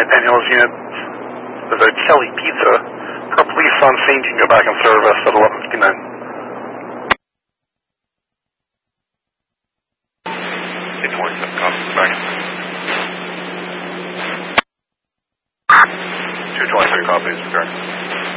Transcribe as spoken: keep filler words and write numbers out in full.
Daniels unit. There's a Kelly Pizza. For police on scene, you can go back and serve us at eleven fifty-nine. eight twenty-seven, copy. Back. two twenty-three, copies. Return.